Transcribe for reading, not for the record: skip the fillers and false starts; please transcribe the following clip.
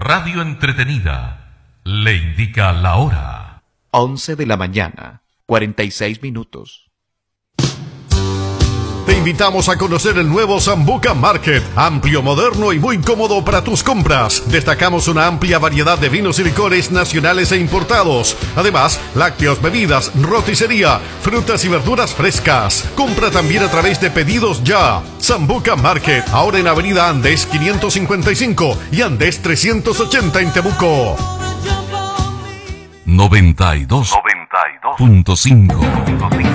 Radio Entretenida le indica la hora. 11 de la mañana, 46 minutos. Te invitamos a conocer el nuevo Sambuca Market, amplio, moderno y muy cómodo para tus compras. Destacamos una amplia variedad de vinos y licores nacionales e importados. Además, lácteos, bebidas, roticería, frutas y verduras frescas. Compra también a través de Pedidos Ya. Sambuca Market, ahora en Avenida Andes 555 y Andes 380 en Temuco. 92.5